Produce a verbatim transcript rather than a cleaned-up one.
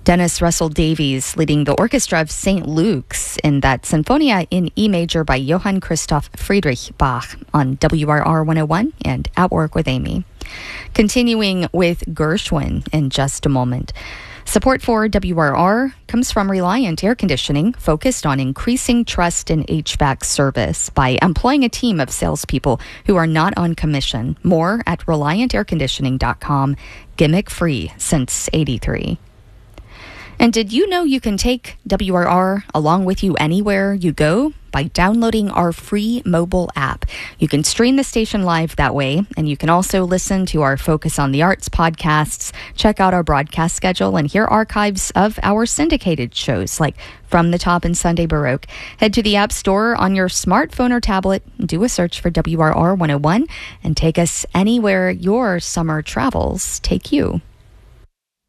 Dennis Russell Davies leading the orchestra of Saint Luke's in that Sinfonia in E major by Johann Christoph Friedrich Bach on W R R one oh one and At Work with Amy. Continuing with Gershwin in just a moment. Support for W R R comes from Reliant Air Conditioning, focused on increasing trust in H V A C service by employing a team of salespeople who are not on commission. More at reliant air conditioning dot com. Gimmick free since eighty-three. And did you know you can take W R R along with you anywhere you go? By downloading our free mobile app. You can stream the station live that way, and you can also listen to our Focus on the Arts podcasts, check out our broadcast schedule, and hear archives of our syndicated shows like From the Top and Sunday Baroque. Head to the App Store on your smartphone or tablet, do a search for W R R one oh one, and take us anywhere your summer travels take you.